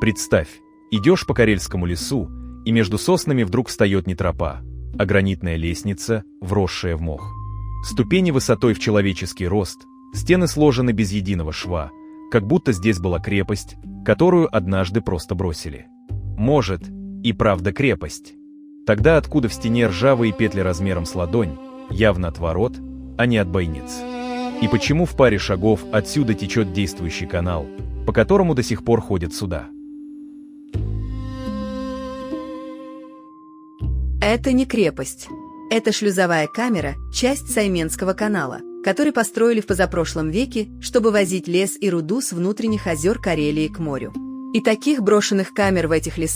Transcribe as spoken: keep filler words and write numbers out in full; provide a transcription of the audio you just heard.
Представь, идешь по Карельскому лесу, и между соснами вдруг встает не тропа, а гранитная лестница, вросшая в мох. Ступени высотой в человеческий рост, стены сложены без единого шва, как будто здесь была крепость, которую однажды просто бросили. Может, и правда крепость. Тогда откуда в стене ржавые петли размером с ладонь, явно от ворот, а не от бойниц? И почему в паре шагов отсюда течет действующий канал, по которому до сих пор ходят суда? Это не крепость. Это шлюзовая камера, часть Сайменского канала, который построили в позапрошлом веке, чтобы возить лес и руду с внутренних озер Карелии к морю. И таких брошенных камер в этих лесах